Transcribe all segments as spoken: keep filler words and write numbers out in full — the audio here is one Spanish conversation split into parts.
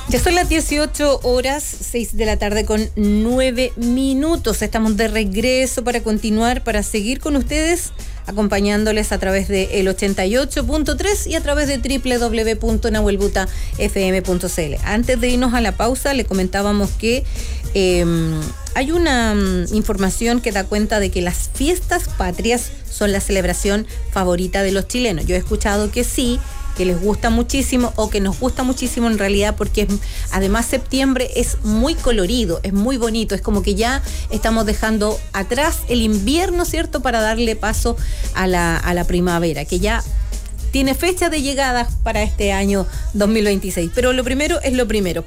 Ya son las dieciocho horas, seis de la tarde con nueve minutos. Estamos de regreso para continuar, para seguir con ustedes, acompañándoles a través de el ochenta y ocho punto tres y a través de doble u doble u doble u punto nahuelbuta f m punto c l. Antes de irnos a la pausa, le comentábamos que eh, hay una um, información que da cuenta de que las fiestas patrias son la celebración favorita de los chilenos. Yo he escuchado que sí, que les gusta muchísimo o que nos gusta muchísimo en realidad, porque es, además septiembre es muy colorido, es muy bonito, es como que ya estamos dejando atrás el invierno, ¿cierto?, para darle paso a la, a la primavera, que ya tiene fecha de llegada para este año dos mil veintiséis. Pero lo primero es lo primero.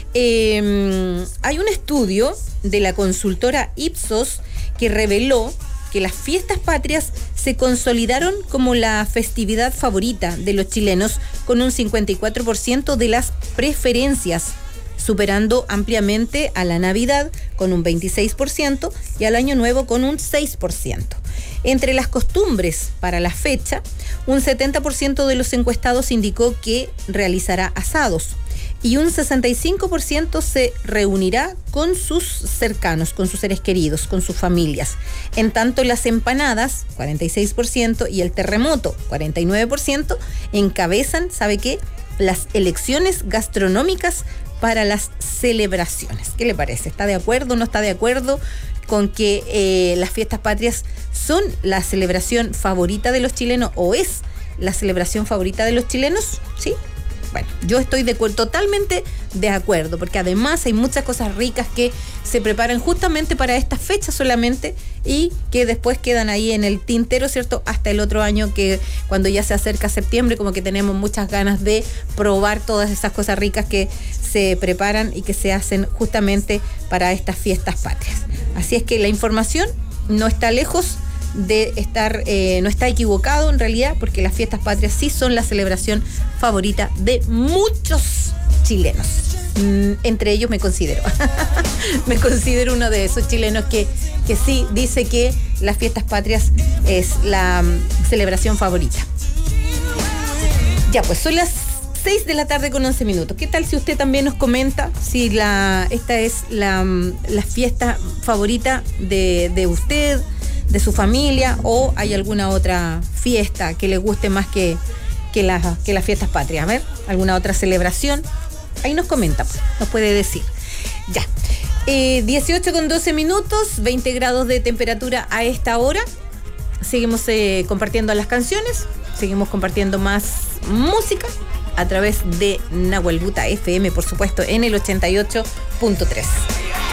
Eh, hay un estudio de la consultora Ipsos que reveló que las fiestas patrias se consolidaron como la festividad favorita de los chilenos con un cincuenta y cuatro por ciento de las preferencias, superando ampliamente a la Navidad con un veintiséis por ciento y al Año Nuevo con un seis por ciento. Entre las costumbres para la fecha, un setenta por ciento de los encuestados indicó que realizará asados y un sesenta y cinco por ciento se reunirá con sus cercanos, con sus seres queridos, con sus familias. En tanto, las empanadas, cuarenta y seis por ciento, y el terremoto, cuarenta y nueve por ciento, encabezan, ¿sabe qué?, las elecciones gastronómicas para las celebraciones. ¿Qué le parece? ¿Está de acuerdo o no está de acuerdo con que eh, las fiestas patrias son la celebración favorita de los chilenos, o es la celebración favorita de los chilenos? ¿Sí? Bueno, yo estoy de acuerdo, totalmente de acuerdo, porque además hay muchas cosas ricas que se preparan justamente para estas fechas solamente y que después quedan ahí en el tintero, ¿cierto?, hasta el otro año, que cuando ya se acerca septiembre, como que tenemos muchas ganas de probar todas esas cosas ricas que se preparan y que se hacen justamente para estas fiestas patrias. Así es que la información no está lejos de estar, eh, no está equivocado en realidad, porque las fiestas patrias sí son la celebración favorita de muchos chilenos. Mm, entre ellos me considero. Me considero uno de esos chilenos que, que sí dice que las fiestas patrias es la um, celebración favorita. Ya, pues son las seis de la tarde con once minutos. ¿Qué tal si usted también nos comenta si la esta es la, la fiesta favorita de, de usted, de su familia, o hay alguna otra fiesta que le guste más que, que, la, que las fiestas patrias? A ver, alguna otra celebración. Ahí nos comenta, pues, nos puede decir. Ya. Eh, dieciocho con doce minutos, veinte grados de temperatura a esta hora. Seguimos eh, compartiendo las canciones, seguimos compartiendo más música a través de Nahuelbuta F M, por supuesto, en el ochenta y ocho punto tres.